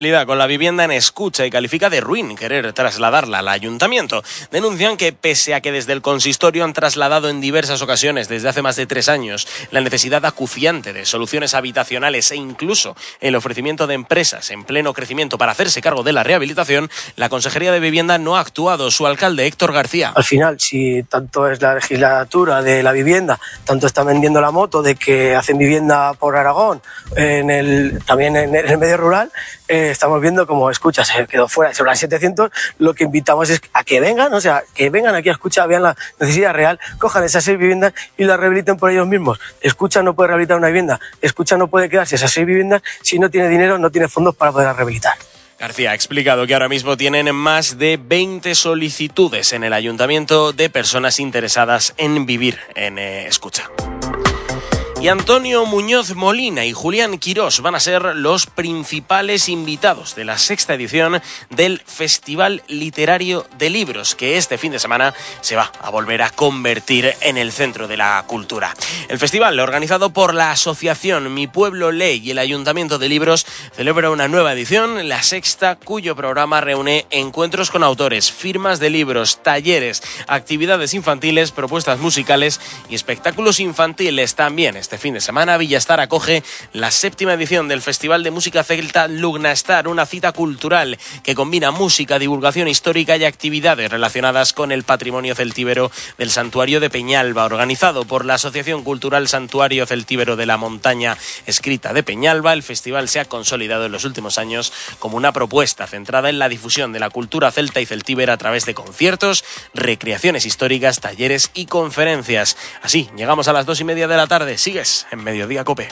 Con la vivienda en escucha y califica de ruin querer trasladarla al ayuntamiento. Denuncian que pese a que desde el consistorio han trasladado en diversas ocasiones desde hace más de 3 años la necesidad acuciante de soluciones habitacionales e incluso el ofrecimiento de empresas en pleno crecimiento para hacerse cargo de la rehabilitación, la Consejería de Vivienda no ha actuado. Su alcalde, Héctor García. Al final, si tanto es la legislatura de la vivienda, tanto están vendiendo la moto de que hacen vivienda por Aragón, también en el medio rural, estamos viendo como escucha se quedó fuera sobre las 700. Lo que invitamos es a que vengan, que vengan aquí a escuchar, vean la necesidad real, cojan esas 6 viviendas y las rehabiliten por ellos mismos. Escucha no puede rehabilitar una vivienda, escucha no puede quedarse esas 6 viviendas si no tiene dinero, no tiene fondos para poder rehabilitar. García ha explicado que ahora mismo tienen más de 20 solicitudes en el ayuntamiento de personas interesadas en vivir en escucha. Y Antonio Muñoz Molina y Julián Quirós van a ser los principales invitados de la 6ª edición del Festival Literario de Libros, que este fin de semana se va a volver a convertir en el centro de la cultura. El festival, organizado por la asociación Mi Pueblo Lee y el Ayuntamiento de Libros, celebra una nueva edición, la 6ª, cuyo programa reúne encuentros con autores, firmas de libros, talleres, actividades infantiles, propuestas musicales y espectáculos infantiles. También este fin de semana Villastar acoge la 7ª edición del Festival de Música Celta Lugnastar, una cita cultural que combina música, divulgación histórica y actividades relacionadas con el patrimonio celtíbero del Santuario de Peñalba, organizado por la Asociación Cultural Santuario Celtíbero de la Montaña Escrita de Peñalba. El festival se ha consolidado en los últimos años como una propuesta centrada en la difusión de la cultura celta y celtíbera a través de conciertos, recreaciones históricas, talleres y conferencias. Así, llegamos a las 2:30 de la tarde. Sigues en Mediodía Cope.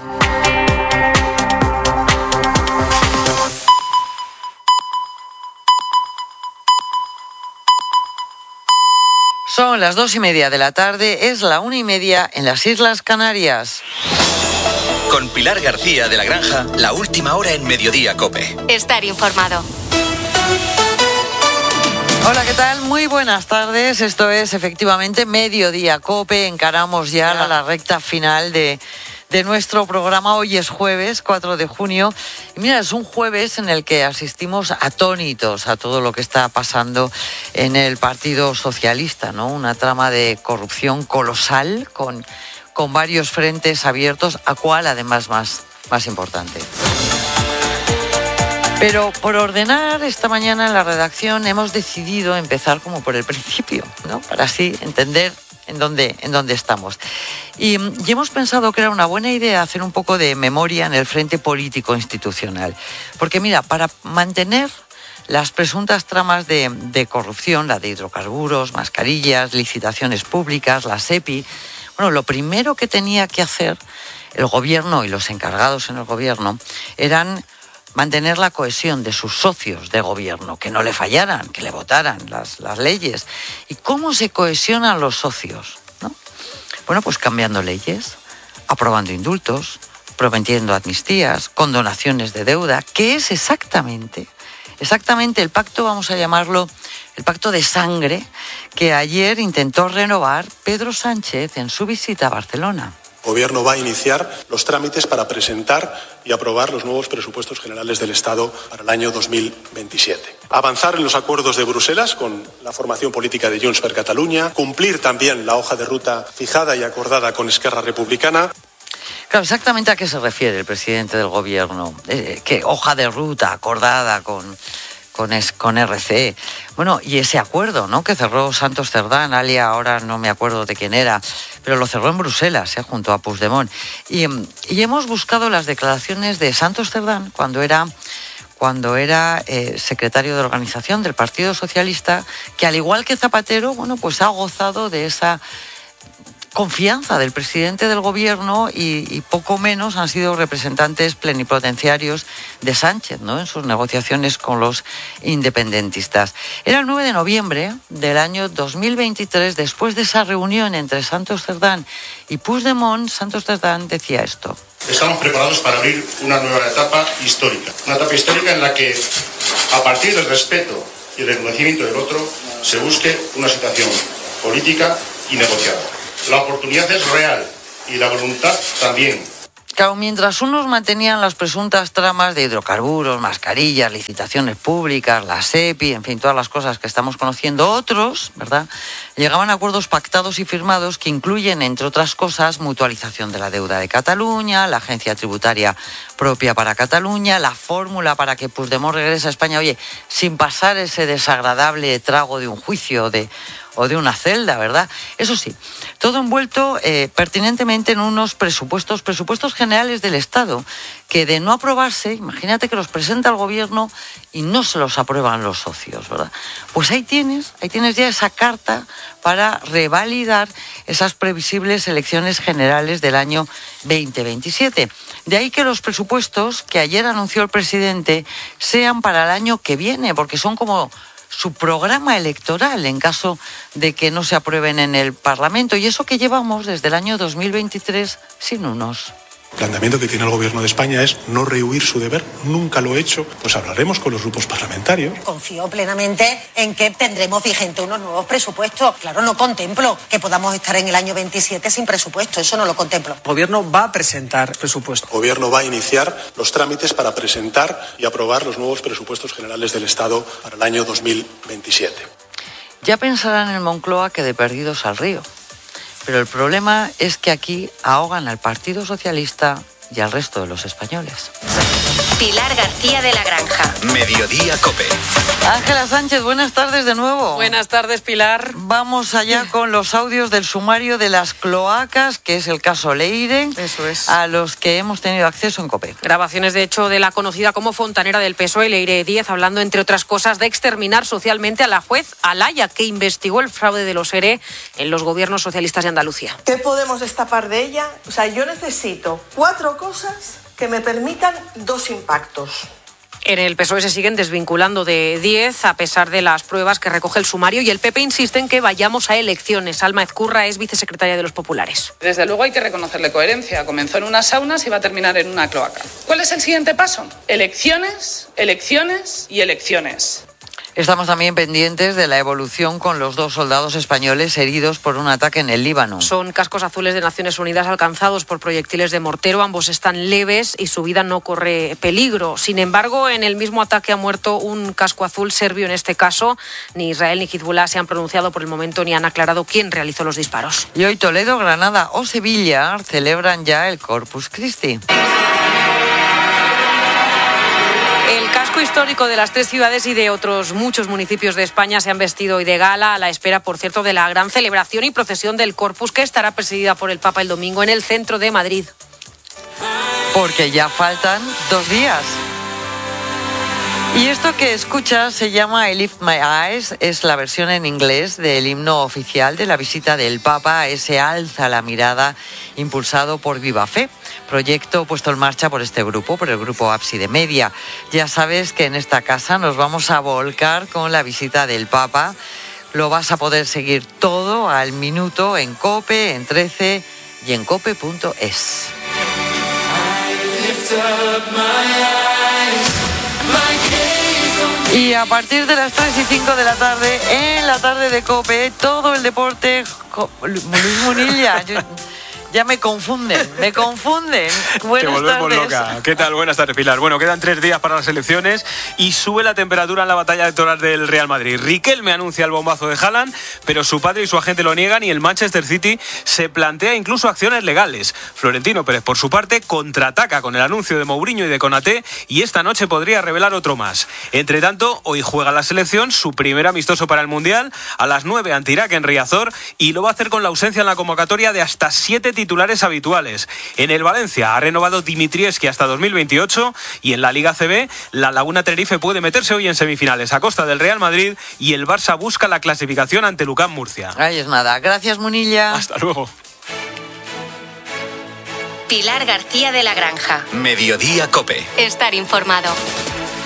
Son las 2:30 de la tarde, es la 1:30 en las Islas Canarias. Con Pilar García de la Granja, la última hora en Mediodía Cope. Estar informado. Hola, ¿qué tal? Muy buenas tardes. Esto es efectivamente Mediodía Cope. Encaramos ya la recta final de nuestro programa. Hoy es jueves 4 de junio. Y mira, es un jueves en el que asistimos atónitos a todo lo que está pasando en el Partido Socialista, ¿no? Una trama de corrupción colosal con varios frentes abiertos, a cuál además más importante. Pero por ordenar, esta mañana en la redacción hemos decidido empezar como por el principio, ¿no? Para así entender en dónde estamos. Y hemos pensado que era una buena idea hacer un poco de memoria en el frente político institucional. Porque mira, para mantener las presuntas tramas de corrupción, la de hidrocarburos, mascarillas, licitaciones públicas, la SEPI, bueno, lo primero que tenía que hacer el gobierno y los encargados en el gobierno eran mantener la cohesión de sus socios de gobierno, que no le fallaran, que le votaran las leyes. ¿Y cómo se cohesionan los socios, ¿no? Bueno, pues cambiando leyes, aprobando indultos, prometiendo amnistías, condonaciones de deuda, que es exactamente el pacto, vamos a llamarlo, el pacto de sangre que ayer intentó renovar Pedro Sánchez en su visita a Barcelona. El Gobierno va a iniciar los trámites para presentar y aprobar los nuevos presupuestos generales del Estado para el año 2027. Avanzar en los acuerdos de Bruselas con la formación política de Junts per Catalunya, cumplir también la hoja de ruta fijada y acordada con Esquerra Republicana. Claro, exactamente a qué se refiere el presidente del Gobierno. ¿Qué hoja de ruta acordada con RC? Bueno, y ese acuerdo, ¿no?, que cerró Santos Cerdán, alia, ahora no me acuerdo de quién era, pero lo cerró en Bruselas, junto a Puigdemont. Y hemos buscado las declaraciones de Santos Cerdán cuando era secretario de organización del Partido Socialista, que al igual que Zapatero, bueno, pues ha gozado de esa confianza del presidente del gobierno y poco menos han sido representantes plenipotenciarios de Sánchez, ¿no?, en sus negociaciones con los independentistas. Era el 9 de noviembre del año 2023, después de esa reunión entre Santos Cerdán y Puigdemont. Santos Cerdán decía esto: estamos preparados para abrir una nueva etapa histórica. Una etapa histórica en la que, a partir del respeto y el reconocimiento del otro, se busque una situación política y negociada. La oportunidad es real y la voluntad también. Claro, mientras unos mantenían las presuntas tramas de hidrocarburos, mascarillas, licitaciones públicas, la SEPI, en fin, todas las cosas que estamos conociendo, otros, ¿verdad?, llegaban a acuerdos pactados y firmados que incluyen, entre otras cosas, mutualización de la deuda de Cataluña, la agencia tributaria propia para Cataluña, la fórmula para que Puigdemont regrese a España, oye, sin pasar ese desagradable trago de un juicio o de una celda, ¿verdad? Eso sí, todo envuelto pertinentemente en unos presupuestos generales del Estado, que de no aprobarse, imagínate que los presenta el gobierno y no se los aprueban los socios, ¿verdad? Pues ahí tienes ya esa carta para revalidar esas previsibles elecciones generales del año 2027. De ahí que los presupuestos que ayer anunció el presidente sean para el año que viene, porque son como su programa electoral en caso de que no se aprueben en el Parlamento. Y eso que llevamos desde el año 2023 sin unos. El planteamiento que tiene el Gobierno de España es no rehuir su deber. Nunca lo he hecho. Pues hablaremos con los grupos parlamentarios. Confío plenamente en que tendremos vigente unos nuevos presupuestos. Claro, no contemplo que podamos estar en el año 27 sin presupuesto. Eso no lo contemplo. El Gobierno va a presentar presupuesto. El Gobierno va a iniciar los trámites para presentar y aprobar los nuevos presupuestos generales del Estado para el año 2027. Ya pensarán en Moncloa que de perdidos al río. Pero el problema es que aquí ahogan al Partido Socialista y al resto de los españoles. Pilar García de la Granja. Mediodía COPE. Ángela Sánchez, buenas tardes de nuevo. Buenas tardes, Pilar. Vamos allá con los audios del sumario de las cloacas, que es el caso Leire. Eso es. A los que hemos tenido acceso en COPE. Grabaciones, de hecho, de la conocida como fontanera del PSOE, Leire Díez, hablando, entre otras cosas, de exterminar socialmente a la juez Alaya, que investigó el fraude de los ERE en los gobiernos socialistas de Andalucía. ¿Qué podemos destapar de ella? O sea, yo necesito 4 cosas que me permitan 2 impactos. En el PSOE se siguen desvinculando de Díez a pesar de las pruebas que recoge el sumario, y el PP insiste en que vayamos a elecciones. Alma Ezcurra es vicesecretaria de los Populares. Desde luego hay que reconocerle coherencia. Comenzó en unas saunas y va a terminar en una cloaca. ¿Cuál es el siguiente paso? Elecciones, elecciones y elecciones. Estamos también pendientes de la evolución con los 2 soldados españoles heridos por un ataque en el Líbano. Son cascos azules de Naciones Unidas alcanzados por proyectiles de mortero. Ambos están leves y su vida no corre peligro. Sin embargo, en el mismo ataque ha muerto un casco azul serbio en este caso. Ni Israel ni Hezbollah se han pronunciado por el momento ni han aclarado quién realizó los disparos. Y hoy Toledo, Granada o Sevilla celebran ya el Corpus Christi. El casco histórico de las 3 ciudades y de otros muchos municipios de España se han vestido hoy de gala, a la espera, por cierto, de la gran celebración y procesión del Corpus, que estará presidida por el Papa el domingo en el centro de Madrid. Porque ya faltan 2 días. Y esto que escuchas se llama I Lift My Eyes, es la versión en inglés del himno oficial de la visita del Papa, ese Alza la Mirada, impulsado por Viva Fe, proyecto puesto en marcha por este grupo, por el grupo Ábside Media. Ya sabes que en esta casa nos vamos a volcar con la visita del Papa. Lo vas a poder seguir todo al minuto en COPE, en 13 y en cope.es. Y a partir de las 3 y 5 de la tarde, en la tarde de COPE, todo el deporte. Luis Munilla, ya me confunden. Buenas Te volvemos tardes. loca. ¿Qué tal? Buenas tardes, Pilar. Bueno, quedan 3 días para las elecciones y sube la temperatura en la batalla electoral del Real Madrid. Riquelme anuncia el bombazo de Haaland, pero su padre y su agente lo niegan y el Manchester City se plantea incluso acciones legales. Florentino Pérez, por su parte, contraataca con el anuncio de Mourinho y de Konaté y esta noche podría revelar otro más. Entre tanto, hoy juega la selección su primer amistoso para el Mundial a las 9 ante Irak en Riazor y lo va a hacer con la ausencia en la convocatoria de hasta 7 titulares habituales. En el Valencia ha renovado Dimitrievski hasta 2028 y en la Liga CB la Laguna Tenerife puede meterse hoy en semifinales a costa del Real Madrid y el Barça busca la clasificación ante Lucán Murcia. Ahí es nada. Gracias, Munilla. Hasta luego. Pilar García de la Granja. Mediodía COPE. Estar informado.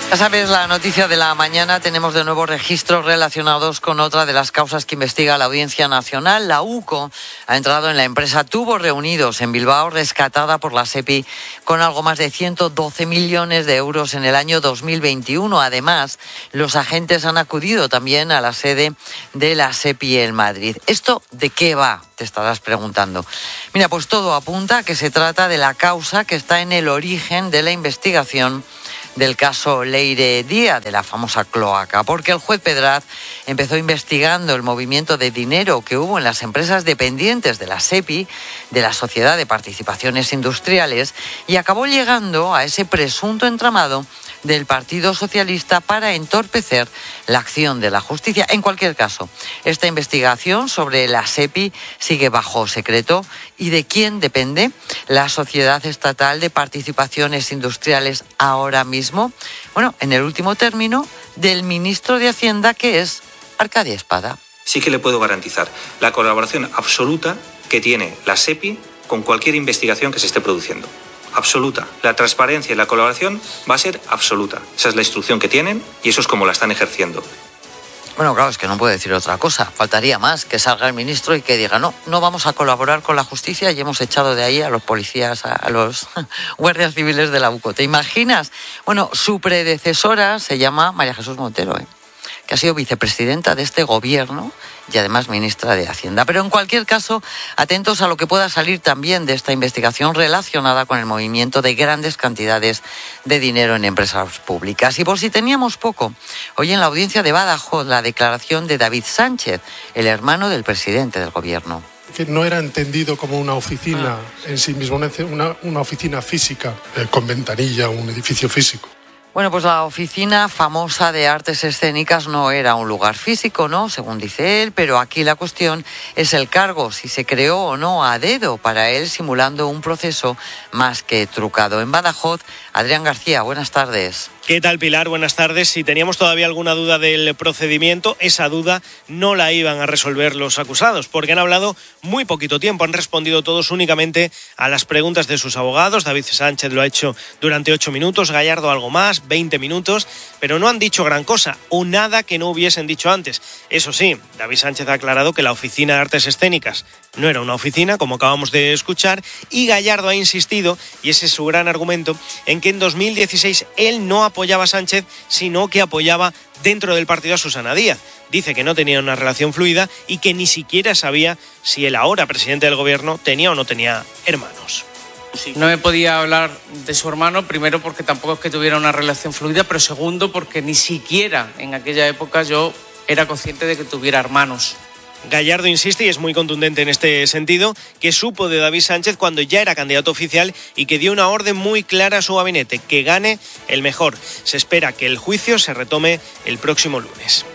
Ya sabes, la noticia de la mañana, tenemos de nuevo registros relacionados con otra de las causas que investiga la Audiencia Nacional. La UCO ha entrado en la empresa Tubos Reunidos en Bilbao, rescatada por la SEPI con algo más de 112 millones de euros en el año 2021. Además, los agentes han acudido también a la sede de la SEPI en Madrid. ¿Esto de qué va?, te estarás preguntando. Mira, pues todo apunta a que se trata de la causa que está en el origen de la investigación del caso Leire Díaz, de la famosa cloaca, porque el juez Pedraz empezó investigando el movimiento de dinero que hubo en las empresas dependientes de la SEPI, de la Sociedad de Participaciones Industriales, y acabó llegando a ese presunto entramado del Partido Socialista para entorpecer la acción de la justicia. En cualquier caso, esta investigación sobre la SEPI sigue bajo secreto. ¿Y de quién depende la Sociedad Estatal de Participaciones Industriales ahora mismo? Bueno, en el último término, del ministro de Hacienda, que es Arcadio Espada. Sí que le puedo garantizar la colaboración absoluta que tiene la SEPI con cualquier investigación que se esté produciendo. Absoluta. La transparencia y la colaboración va a ser absoluta. Esa es la instrucción que tienen y eso es como la están ejerciendo. Bueno, claro, es que no puede decir otra cosa. Faltaría más que salga el ministro y que diga, no vamos a colaborar con la justicia y hemos echado de ahí a los policías, a los guardias civiles de la UCO. ¿Te imaginas? Bueno, su predecesora se llama María Jesús Montero, que ha sido vicepresidenta de este gobierno y además ministra de Hacienda. Pero en cualquier caso, atentos a lo que pueda salir también de esta investigación relacionada con el movimiento de grandes cantidades de dinero en empresas públicas. Y por si teníamos poco, hoy en la audiencia de Badajoz, la declaración de David Sánchez, el hermano del presidente del gobierno. Que no era entendido como una oficina en sí mismo, una oficina física, con ventanilla, un edificio físico. Bueno, pues la oficina famosa de artes escénicas no era un lugar físico, ¿no?, según dice él, pero aquí la cuestión es el cargo, si se creó o no a dedo para él, simulando un proceso más que trucado. En Badajoz, Adrián García, buenas tardes. ¿Qué tal, Pilar? Buenas tardes. Si teníamos todavía alguna duda del procedimiento, esa duda no la iban a resolver los acusados, porque han hablado muy poquito tiempo, han respondido todos únicamente a las preguntas de sus abogados. David Sánchez lo ha hecho durante 8 minutos, Gallardo algo más, 20 minutos, pero no han dicho gran cosa o nada que no hubiesen dicho antes. Eso sí, David Sánchez ha aclarado que la Oficina de Artes Escénicas no era una oficina, como acabamos de escuchar, y Gallardo ha insistido, y ese es su gran argumento, en que en 2016 él no apoyaba a Sánchez, sino que apoyaba dentro del partido a Susana Díaz. Dice que no tenía una relación fluida y que ni siquiera sabía si el ahora presidente del gobierno tenía o no tenía hermanos. No me podía hablar de su hermano, primero porque tampoco es que tuviera una relación fluida, pero segundo porque ni siquiera en aquella época yo era consciente de que tuviera hermanos. Gallardo insiste, y es muy contundente en este sentido, que supo de David Sánchez cuando ya era candidato oficial y que dio una orden muy clara a su gabinete, que gane el mejor. Se espera que el juicio se retome el próximo lunes.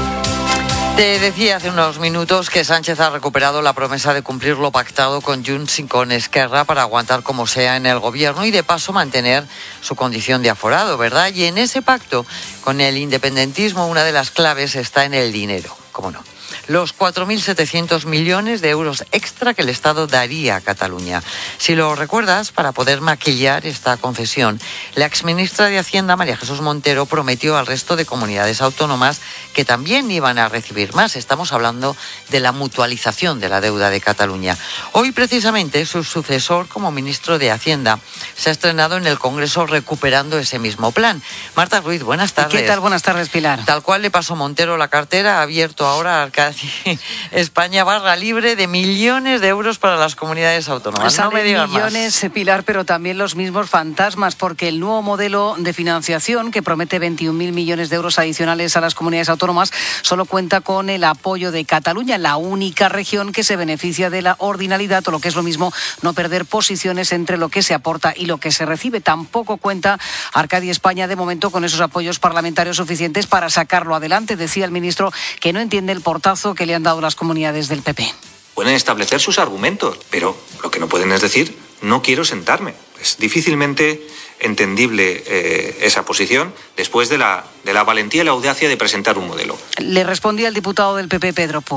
Te decía hace unos minutos que Sánchez ha recuperado la promesa de cumplir lo pactado con Junts y con Esquerra para aguantar como sea en el gobierno y de paso mantener su condición de aforado, ¿verdad? Y en ese pacto con el independentismo una de las claves está en el dinero, ¿cómo no? Los 4.700 millones de euros extra que el Estado daría a Cataluña. Si lo recuerdas, para poder maquillar esta concesión, la exministra de Hacienda, María Jesús Montero, prometió al resto de comunidades autónomas que también iban a recibir más. Estamos hablando de la mutualización de la deuda de Cataluña. Hoy, precisamente, su sucesor como ministro de Hacienda se ha estrenado en el Congreso recuperando ese mismo plan. Marta Ruiz, buenas tardes. ¿Qué tal? Buenas tardes, Pilar. Tal cual le pasó Montero la cartera, ha abierto ahora Arcadio España barra libre de millones de euros para las comunidades autónomas. No me digas millones, más. Pilar, pero también los mismos fantasmas, porque el nuevo modelo de financiación, que promete 21.000 millones de euros adicionales a las comunidades autónomas, solo cuenta con el apoyo de Cataluña, la única región que se beneficia de la ordinalidad, o lo que es lo mismo, no perder posiciones entre lo que se aporta y lo que se recibe. Tampoco cuenta Arcadio España, de momento, con esos apoyos parlamentarios suficientes para sacarlo adelante. Decía el ministro que no entiende el portazo que le han dado las comunidades del PP. Pueden establecer sus argumentos, pero lo que no pueden es decir, no quiero sentarme. Es difícilmente entendible esa posición después de la valentía y la audacia de presentar un modelo. Le respondía el diputado del PP, Pedro Puy.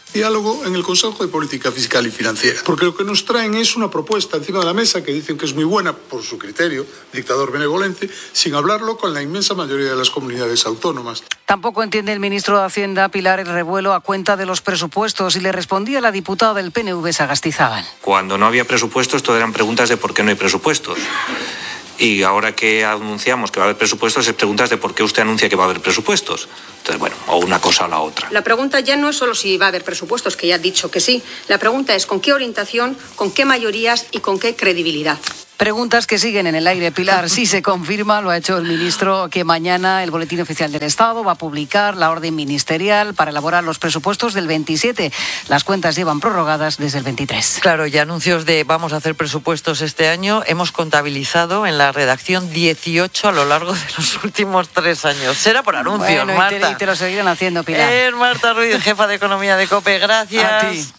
Diálogo en el Consejo de Política Fiscal y Financiera, porque lo que nos traen es una propuesta encima de la mesa que dicen que es muy buena por su criterio, dictador benevolente, sin hablarlo con la inmensa mayoría de las comunidades autónomas. Tampoco entiende el ministro de Hacienda, Pilar, el revuelo a cuenta de los presupuestos, y le respondía la diputada del PNV, Sagastizábal. Cuando no había presupuestos, todo eran preguntas de por qué no hay presupuestos. Y ahora que anunciamos que va a haber presupuestos, es preguntas de por qué usted anuncia que va a haber presupuestos. Entonces, bueno, o una cosa o la otra. La pregunta ya no es solo si va a haber presupuestos, que ya ha dicho que sí. La pregunta es con qué orientación, con qué mayorías y con qué credibilidad. Preguntas que siguen en el aire, Pilar. Sí se confirma, lo ha hecho el ministro, que mañana el Boletín Oficial del Estado va a publicar la orden ministerial para elaborar los presupuestos del 27. Las cuentas llevan prorrogadas desde el 23. Claro, y anuncios de vamos a hacer presupuestos este año. Hemos contabilizado en la redacción 18 a lo largo de los últimos 3 años. Será por anuncios, bueno, Marta. Y te lo seguirán haciendo, Pilar. Marta Ruiz, jefa de Economía de COPE. Gracias. A ti.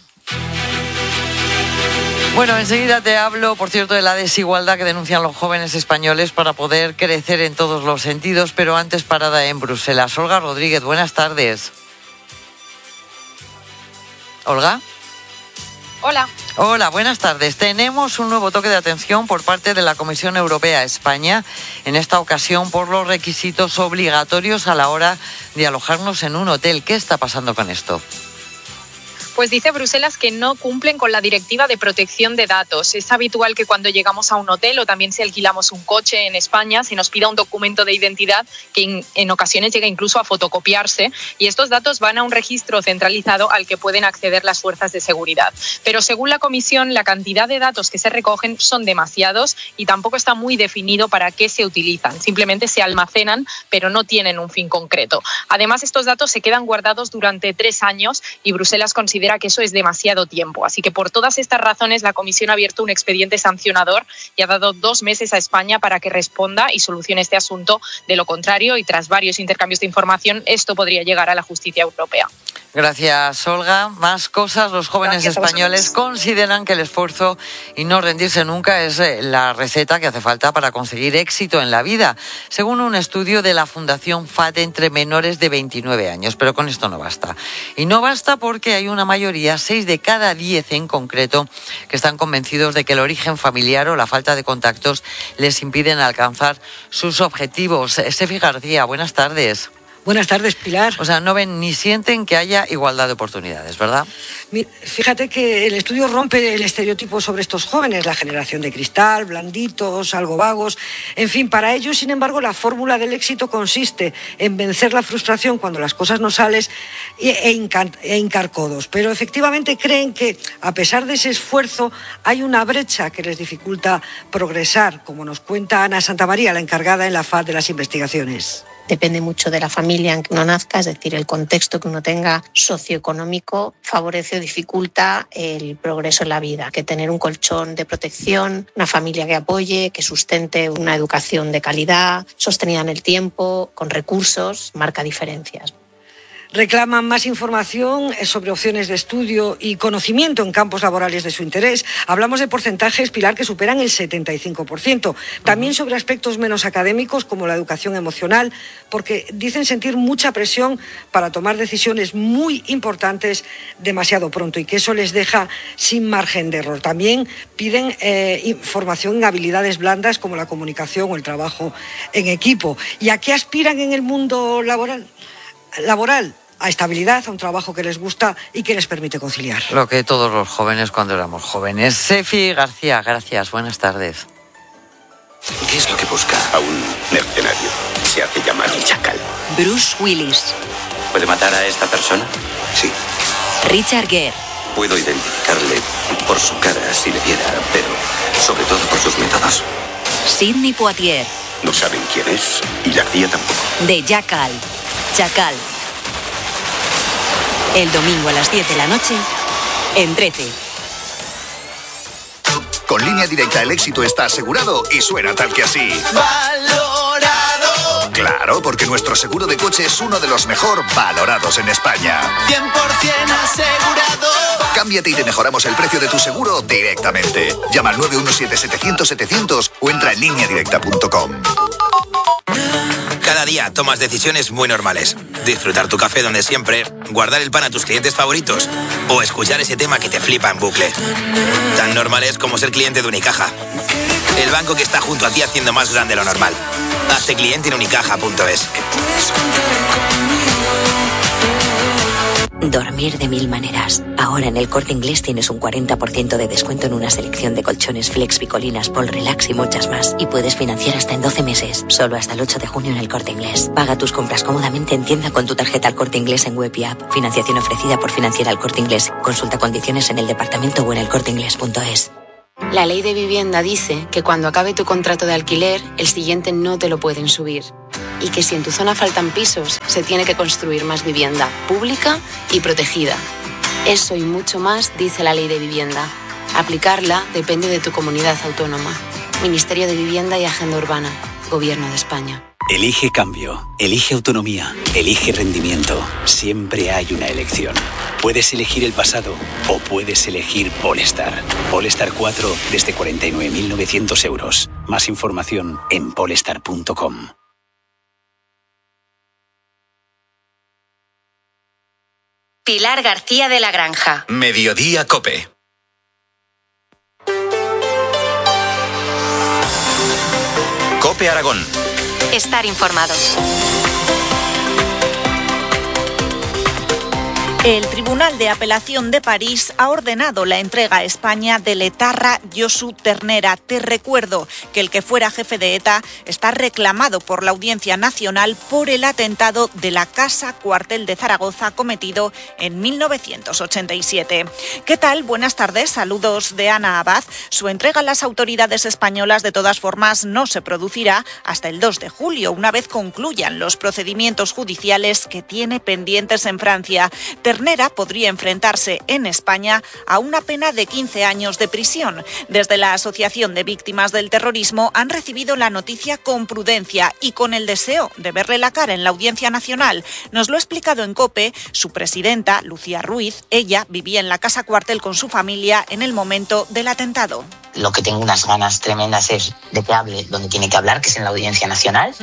Bueno, enseguida te hablo, por cierto, de la desigualdad que denuncian los jóvenes españoles para poder crecer en todos los sentidos, pero antes parada en Bruselas. Olga Rodríguez, buenas tardes. ¿Olga? Hola. Hola, buenas tardes. Tenemos un nuevo toque de atención por parte de la Comisión Europea a España, en esta ocasión por los requisitos obligatorios a la hora de alojarnos en un hotel. ¿Qué está pasando con esto? Pues dice Bruselas que no cumplen con la Directiva de Protección de Datos. Es habitual que cuando llegamos a un hotel o también si alquilamos un coche en España se nos pida un documento de identidad que en ocasiones llega incluso a fotocopiarse, y estos datos van a un registro centralizado al que pueden acceder las fuerzas de seguridad. Pero según la Comisión, la cantidad de datos que se recogen son demasiados y tampoco está muy definido para qué se utilizan. Simplemente se almacenan, pero no tienen un fin concreto. Además, estos datos se quedan guardados durante 3 años y Bruselas considera que eso es demasiado tiempo. Así que por todas estas razones la Comisión ha abierto un expediente sancionador y ha dado 2 meses a España para que responda y solucione este asunto. De lo contrario, y tras varios intercambios de información, esto podría llegar a la justicia europea. Gracias, Olga. Más cosas. Los jóvenes españoles consideran que el esfuerzo y no rendirse nunca es la receta que hace falta para conseguir éxito en la vida, según un estudio de la Fundación FATE entre menores de 29 años. Pero con esto no basta. Y no basta porque hay una mayoría, 6 de cada 10 en concreto, que están convencidos de que el origen familiar o la falta de contactos les impiden alcanzar sus objetivos. Sefi García, buenas tardes. Buenas tardes, Pilar. O sea, no ven ni sienten que haya igualdad de oportunidades, ¿verdad? Fíjate que el estudio rompe el estereotipo sobre estos jóvenes, la generación de cristal, blanditos, algo vagos. En fin, para ellos, sin embargo, la fórmula del éxito consiste en vencer la frustración cuando las cosas no salen e hincar codos. Pero efectivamente creen que, a pesar de ese esfuerzo, hay una brecha que les dificulta progresar, como nos cuenta Ana Santamaría, la encargada en la FAD de las investigaciones. Depende mucho de la familia en que uno nazca, es decir, el contexto que uno tenga socioeconómico favorece o dificulta el progreso en la vida. Que tener un colchón de protección, una familia que apoye, que sustente una educación de calidad, sostenida en el tiempo, con recursos, marca diferencias. Reclaman más información sobre opciones de estudio y conocimiento en campos laborales de su interés. Hablamos de porcentajes, Pilar, que superan el 75%. También sobre aspectos menos académicos, como la educación emocional, porque dicen sentir mucha presión para tomar decisiones muy importantes demasiado pronto y que eso les deja sin margen de error. También piden formación en habilidades blandas como la comunicación o el trabajo en equipo. ¿Y a qué aspiran en el mundo laboral? A estabilidad, a un trabajo que les gusta y que les permite conciliar. Lo que todos los jóvenes cuando éramos jóvenes. Sefi García, gracias, buenas tardes. ¿Qué es lo que busca? A un mercenario. Se hace llamar Chacal. Bruce Willis. ¿Puede matar a esta persona? Sí. Richard Gere. Puedo identificarle por su cara si le viera, pero sobre todo por sus métodos. Sidney Poitier. No saben quién es y García tampoco. De Chacal. Chacal. El domingo a las 10 de la noche, en 13. Con Línea Directa el éxito está asegurado y suena tal que así. ¡Valorado! Claro, porque nuestro seguro de coche es uno de los mejor valorados en España. 100% asegurado. Cámbiate y te mejoramos el precio de tu seguro directamente. Llama al 917-700-700 o entra en lineadirecta.com. Cada día tomas decisiones muy normales. Disfrutar tu café donde siempre, guardar el pan a tus clientes favoritos o escuchar ese tema que te flipa en bucle. Tan normales como ser cliente de Unicaja. El banco que está junto a ti haciendo más grande lo normal. Hazte cliente en unicaja.es. Dormir de mil maneras. Ahora en el Corte Inglés tienes un 40% de descuento en una selección de colchones Flex, Picolinas, Pol Relax y muchas más. Y puedes financiar hasta en 12 meses. Solo hasta el 8 de junio en el Corte Inglés. Paga tus compras cómodamente en tienda con tu tarjeta al Corte Inglés en web y app. Financiación ofrecida por Financiera al Corte Inglés. Consulta condiciones en el departamento o en elcorteinglés.es. La ley de vivienda dice que cuando acabe tu contrato de alquiler, el siguiente no te lo pueden subir. Y que si en tu zona faltan pisos, se tiene que construir más vivienda pública y protegida. Eso y mucho más dice la ley de vivienda. Aplicarla depende de tu comunidad autónoma. Ministerio de Vivienda y Agenda Urbana. Gobierno de España. Elige cambio, elige autonomía, elige rendimiento. Siempre hay una elección. Puedes elegir el pasado o puedes elegir Polestar. Polestar 4 desde 49.900 euros. Más información en polestar.com. Pilar García de la Granja. Mediodía COPE. COPE Aragón. Estar informados. El Tribunal de Apelación de París ha ordenado la entrega a España del etarra Josu Ternera. Te recuerdo que el que fuera jefe de ETA está reclamado por la Audiencia Nacional por el atentado de la Casa Cuartel de Zaragoza cometido en 1987. ¿Qué tal? Buenas tardes, saludos de Ana Abad. Su entrega a las autoridades españolas de todas formas no se producirá hasta el 2 de julio, una vez concluyan los procedimientos judiciales que tiene pendientes en Francia. Ternera podría enfrentarse en España a una pena de 15 años de prisión. Desde la Asociación de Víctimas del Terrorismo han recibido la noticia con prudencia y con el deseo de verle la cara en la Audiencia Nacional. Nos lo ha explicado en COPE su presidenta, Lucía Ruiz. Ella vivía en la Casa Cuartel con su familia en el momento del atentado. Lo que tengo unas ganas tremendas es de que hable donde tiene que hablar, que es en la Audiencia Nacional.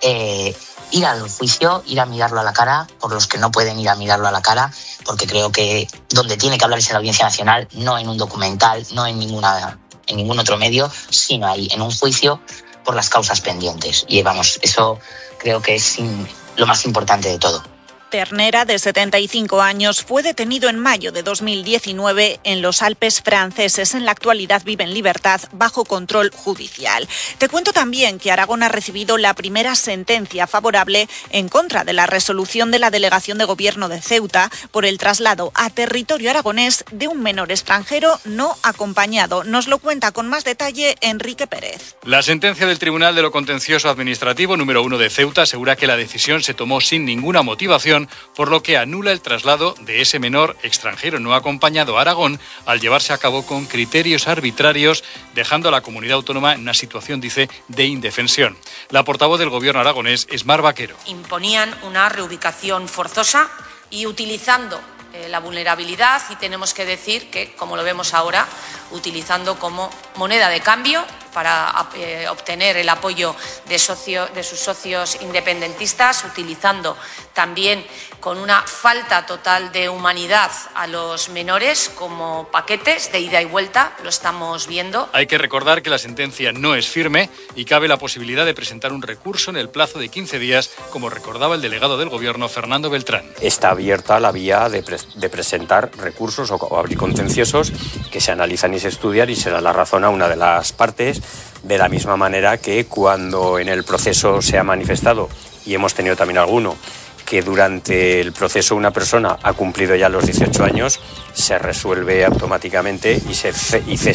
Ir al juicio, ir a mirarlo a la cara, por los que no pueden ir a mirarlo a la cara, porque creo que donde tiene que hablar es en la Audiencia Nacional, no en un documental, no en ningún otro medio, sino ahí, en un juicio por las causas pendientes. Y vamos, eso creo que es lo más importante de todo. Ternera, de 75 años, fue detenido en mayo de 2019 en los Alpes franceses. En la actualidad vive en libertad bajo control judicial. Te cuento también que Aragón ha recibido la primera sentencia favorable en contra de la resolución de la Delegación de Gobierno de Ceuta por el traslado a territorio aragonés de un menor extranjero no acompañado. Nos lo cuenta con más detalle Enrique Pérez. La sentencia del Tribunal de lo Contencioso Administrativo número 1 de Ceuta asegura que la decisión se tomó sin ninguna motivación, por lo que anula el traslado de ese menor extranjero no acompañado a Aragón al llevarse a cabo con criterios arbitrarios, dejando a la comunidad autónoma en una situación, dice, de indefensión. La portavoz del Gobierno aragonés es Mar Vaquero. Imponían una reubicación forzosa y utilizando la vulnerabilidad, y tenemos que decir que, como lo vemos ahora, utilizando como moneda de cambio para obtener el apoyo de sus socios independentistas, utilizando también con una falta total de humanidad a los menores como paquetes de ida y vuelta, lo estamos viendo. Hay que recordar que la sentencia no es firme y cabe la posibilidad de presentar un recurso en el plazo de 15 días, como recordaba el delegado del Gobierno, Fernando Beltrán. Está abierta la vía de presentar recursos o abrir contenciosos que se analizan y se estudian y se da la razón a una de las partes, de la misma manera que cuando en el proceso se ha manifestado, y hemos tenido también alguno, que durante el proceso una persona ha cumplido ya los 18 años, se resuelve automáticamente y se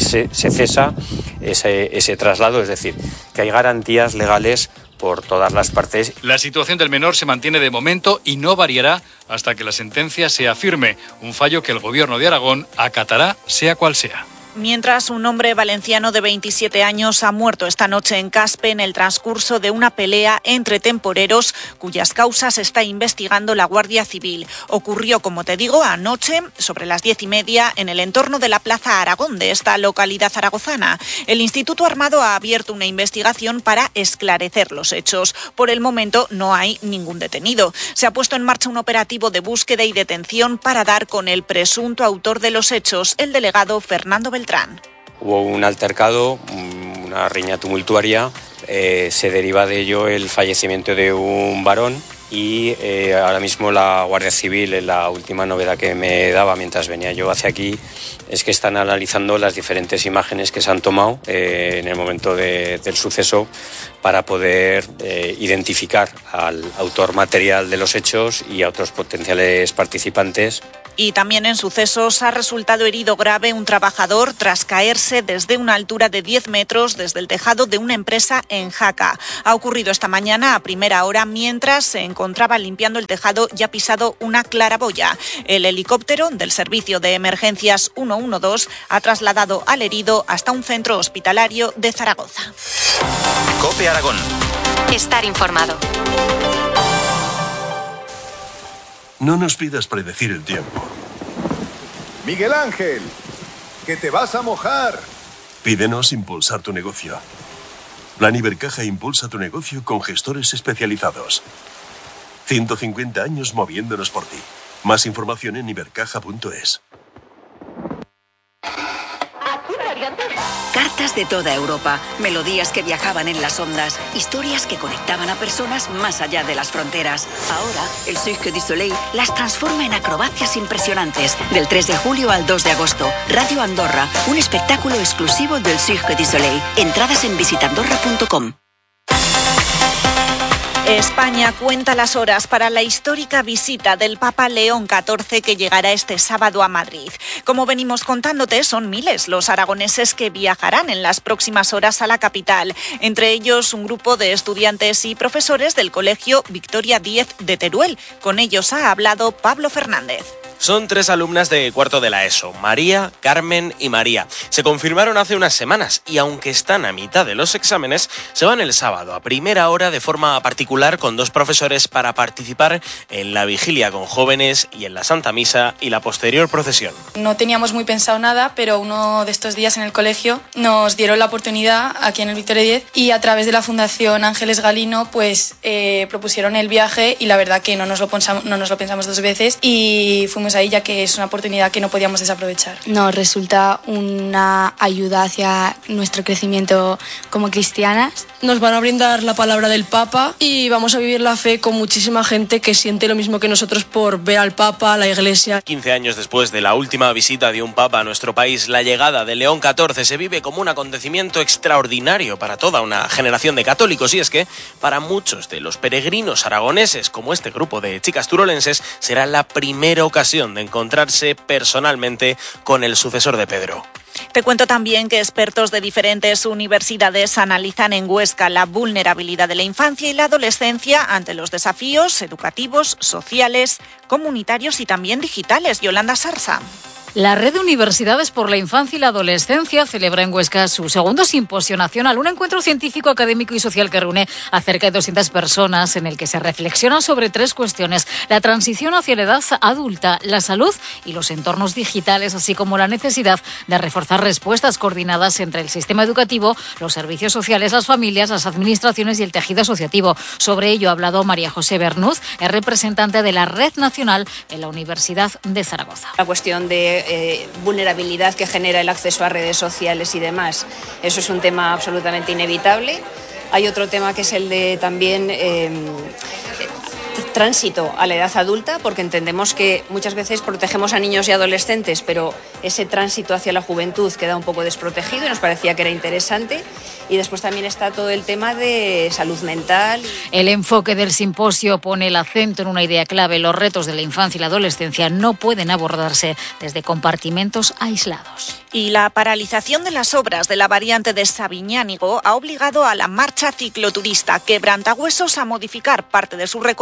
cesa ese traslado, es decir, que hay garantías legales por todas las partes. La situación del menor se mantiene de momento y no variará hasta que la sentencia sea firme, un fallo que el Gobierno de Aragón acatará sea cual sea. Mientras, un hombre valenciano de 27 años ha muerto esta noche en Caspe en el transcurso de una pelea entre temporeros cuyas causas está investigando la Guardia Civil. Ocurrió, como te digo, anoche sobre las 10:30 en el entorno de la Plaza Aragón de esta localidad zaragozana. El Instituto Armado ha abierto una investigación para esclarecer los hechos. Por el momento no hay ningún detenido. Se ha puesto en marcha un operativo de búsqueda y detención para dar con el presunto autor de los hechos, el delegado Fernando Beltrán. Hubo un altercado, una riña tumultuaria, se deriva de ello el fallecimiento de un varón y ahora mismo la Guardia Civil, la última novedad que me daba mientras venía yo hacia aquí, es que están analizando las diferentes imágenes que se han tomado en el momento del suceso para poder identificar al autor material de los hechos y a otros potenciales participantes. Y también en sucesos ha resultado herido grave un trabajador tras caerse desde una altura de 10 metros desde el tejado de una empresa en Jaca. Ha ocurrido esta mañana a primera hora mientras se encontraba limpiando el tejado y ha pisado una claraboya. El helicóptero del Servicio de Emergencias 112 ha trasladado al herido hasta un centro hospitalario de Zaragoza. COPE Aragón. Estar informado. No nos pidas predecir el tiempo. Miguel Ángel, que te vas a mojar. Pídenos impulsar tu negocio. Plan Ibercaja impulsa tu negocio con gestores especializados. 150 años moviéndonos por ti. Más información en ibercaja.es. Cartas de toda Europa, melodías que viajaban en las ondas, historias que conectaban a personas más allá de las fronteras. Ahora, el Cirque du Soleil las transforma en acrobacias impresionantes. Del 3 de julio al 2 de agosto, Radio Andorra, un espectáculo exclusivo del Cirque du Soleil. Entradas en visitandorra.com. España cuenta las horas para la histórica visita del Papa León XIV que llegará este sábado a Madrid. Como venimos contándote, son miles los aragoneses que viajarán en las próximas horas a la capital, entre ellos un grupo de estudiantes y profesores del Colegio Victoria Díez de Teruel. Con ellos ha hablado Pablo Fernández. Son 3 alumnas de cuarto de la ESO, María, Carmen y María. Se confirmaron hace unas semanas y aunque están a mitad de los exámenes, se van el sábado a primera hora de forma particular con 2 profesores para participar en la vigilia con jóvenes y en la Santa Misa y la posterior procesión. No teníamos muy pensado nada, pero uno de estos días en el colegio nos dieron la oportunidad aquí en el Victoria 10 y a través de la Fundación Ángeles Galino pues propusieron el viaje y la verdad que no nos lo pensamos 2 veces y fuimos ahí ya que es una oportunidad que no podíamos desaprovechar. Nos resulta una ayuda hacia nuestro crecimiento como cristianas. Nos van a brindar la palabra del Papa y vamos a vivir la fe con muchísima gente que siente lo mismo que nosotros por ver al Papa, a la Iglesia. 15 años después de la última visita de un Papa a nuestro país, la llegada de León XIV se vive como un acontecimiento extraordinario para toda una generación de católicos y es que para muchos de los peregrinos aragoneses, como este grupo de chicas turolenses, será la primera ocasión de encontrarse personalmente con el sucesor de Pedro. Te cuento también que expertos de diferentes universidades analizan en Huesca la vulnerabilidad de la infancia y la adolescencia ante los desafíos educativos, sociales, comunitarios y también digitales. Yolanda Sarsa. La Red de Universidades por la Infancia y la Adolescencia celebra en Huesca su segundo simposio nacional, un encuentro científico, académico y social que reúne a cerca de 200 personas en el que se reflexiona sobre 3 cuestiones: la transición hacia la edad adulta, la salud y los entornos digitales, así como la necesidad de reforzar respuestas coordinadas entre el sistema educativo, los servicios sociales, las familias, las administraciones y el tejido asociativo. Sobre ello ha hablado María José Bernuz, es representante de la Red Nacional en la Universidad de Zaragoza. La cuestión de vulnerabilidad que genera el acceso a redes sociales y demás, eso es un tema absolutamente inevitable. Hay otro tema que es el de también tránsito a la edad adulta, porque entendemos que muchas veces protegemos a niños y adolescentes, pero ese tránsito hacia la juventud queda un poco desprotegido y nos parecía que era interesante. Y después también está todo el tema de salud mental. El enfoque del simposio pone el acento en una idea clave: los retos de la infancia y la adolescencia no pueden abordarse desde compartimentos aislados. Y la paralización de las obras de la variante de Sabiñánigo ha obligado a la marcha cicloturista Quebrantahuesos a modificar parte de su recorrido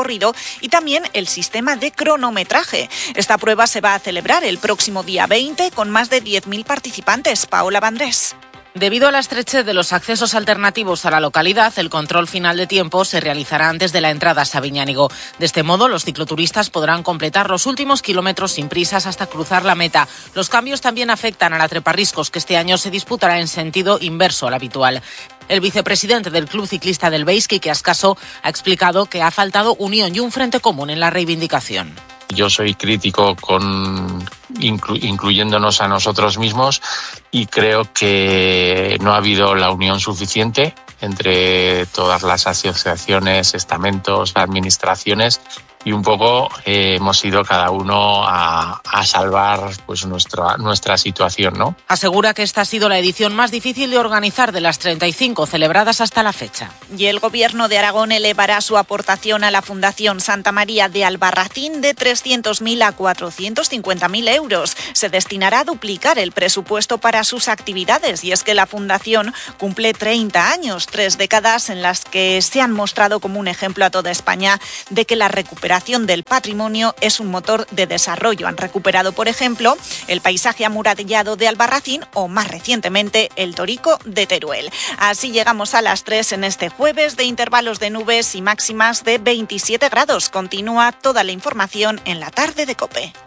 y también el sistema de cronometraje. Esta prueba se va a celebrar el próximo día 20 con más de 10.000 participantes. Paola Vandrés. Debido a la estrechez de los accesos alternativos a la localidad, el control final de tiempo se realizará antes de la entrada a Sabiñánigo. De este modo, los cicloturistas podrán completar los últimos kilómetros sin prisas hasta cruzar la meta. Los cambios también afectan a la Treparriscos, que este año se disputará en sentido inverso al habitual. El vicepresidente del Club Ciclista del Beix, Quique Ascaso, ha explicado que ha faltado unión y un frente común en la reivindicación. Yo soy crítico incluyéndonos a nosotros mismos y creo que no ha habido la unión suficiente entre todas las asociaciones, estamentos, administraciones y un poco hemos ido cada uno a salvar pues nuestra situación, ¿no? Asegura que esta ha sido la edición más difícil de organizar de las 35 celebradas hasta la fecha. Y el Gobierno de Aragón elevará su aportación a la Fundación Santa María de Albarracín de 300.000 a 450.000 euros. Se destinará a duplicar el presupuesto para sus actividades y es que la Fundación cumple 30 años, 3 décadas en las que se han mostrado como un ejemplo a toda España de que la recuperación del patrimonio es un motor de desarrollo. Han recuperado, por ejemplo, el paisaje amurallado de Albarracín o, más recientemente, el Torico de Teruel. Así llegamos a las 3 en este jueves de intervalos de nubes y máximas de 27 grados. Continúa toda la información en la tarde de COPE.